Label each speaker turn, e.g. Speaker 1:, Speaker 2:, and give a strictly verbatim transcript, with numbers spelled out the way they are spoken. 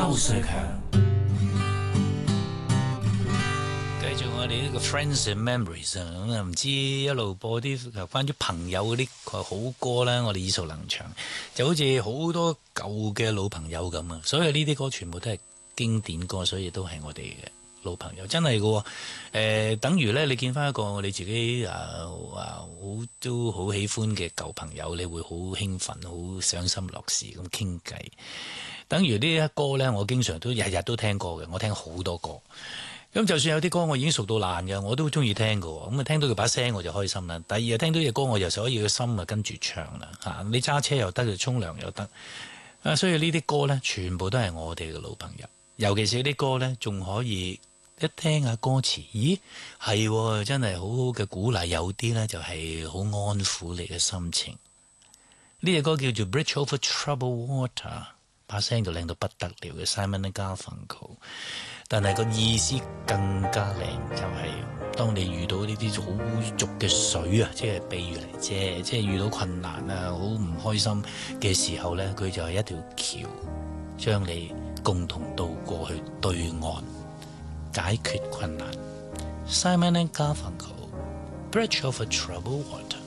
Speaker 1: 區瑞強。
Speaker 2: 繼續我哋呢個 Friends and Memories 啊，咁啊唔知一路播啲關於朋友嗰啲好歌啦，我哋耳熟能詳，就好似好多舊嘅老朋友咁啊！所以呢啲歌全部都係經典歌，所以都係我哋嘅老朋友，真係嘅喎。等於咧你見翻一個你自己啊啊好都好喜歡嘅舊朋友，你會好興奮、好傷心樂事咁傾偈。等於呢一歌咧，我經常都日日都聽過嘅，我聽好多歌。咁就算有啲歌我已經熟到爛嘅，我都中意聽嘅。咁啊，聽到佢把聲我就開心啦。第二日聽到隻歌我就所以個心啊跟住唱啦嚇。你揸車又得，就沖涼又得啊。所以呢啲歌呢，全部都係我哋嘅老朋友。尤其是啲歌呢，仲可以一聽下歌詞，咦係真係好好嘅鼓勵。有啲呢，就係好安撫你嘅心情。呢隻歌叫做 Bridge Over Troubled Water， 把聲就靚到不得了嘅 Simon and Garfunkel。但係個意思更加靚，就係、是、當你遇到呢啲好污濁嘅水啊，即係避雨嚟啫，即係遇到困難啊，好唔開心嘅時候呢，佢就係一條橋，將你共同渡過去對岸，解決困難。Simon and Garfunkel， Bridge Over Troubled Water。